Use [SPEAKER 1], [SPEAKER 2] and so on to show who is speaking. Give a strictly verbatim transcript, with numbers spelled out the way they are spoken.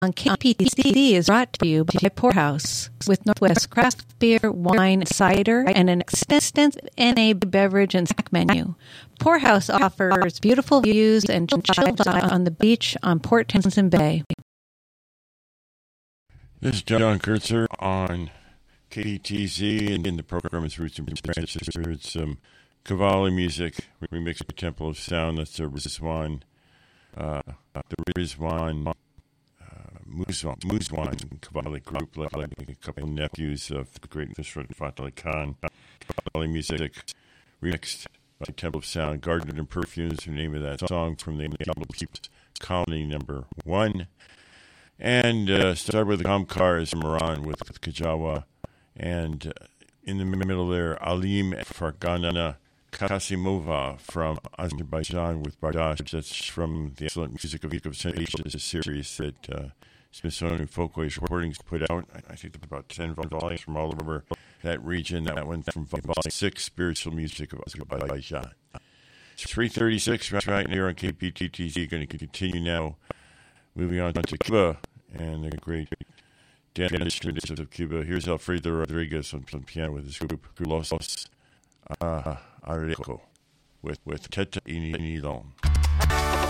[SPEAKER 1] on K P T C is brought to you by Poorhouse, with Northwest craft beer, wine, cider, and an extensive N A beverage and snack menu. Poorhouse offers beautiful views and chill vibes on the beach on Port Townsend Bay.
[SPEAKER 2] This is John Kurtzer on K P T C, and in the program is Roots and Branches. It's some Cavalli music, remixed by Temple of Sound. That's the Rizwan, uh, the Rizwan, uh, Muzwan, Muzwan Cavalli group, like, like a couple of nephews of the great Nusrat Fateh Ali Khan. Cavalli music, remixed by Temple of Sound. Garden and Perfumes, the name of that song from the album Keeps Colony number one. And uh, start with the Kamkars from Iran with, with Kajawa. And uh, in the middle there, Alim Fargana Kasimova from Azerbaijan with Bardash. That's from the Excellent Music of Ecos Asia series that uh, Smithsonian Folkways Recordings put out. I, I think about ten volumes from all over that region. That went from volume six, Spiritual Music of Azerbaijan. three thirty-six right here on K P T T Z. Going to continue now. Moving on to Cuba and the great dance traditions of Cuba. Here's Alfredo Rodriguez on, on piano with his group Los uh, Areco with, with Teta y Nilon.